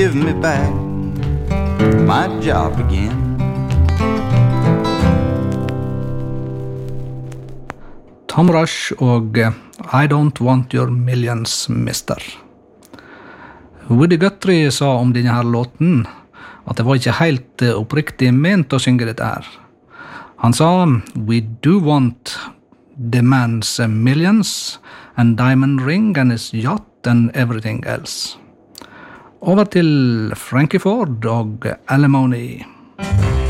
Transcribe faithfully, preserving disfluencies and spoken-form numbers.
Give me back my job again. Tom Rush og I Don't Want Your Millions, mister. Woody Guthrie sa om denne her låten at det var ikke helt oppriktig ment å synge dette her. Han sa, we do want the man's millions and diamond ring and his yacht and everything else. Over til Frankie Ford og Alimony.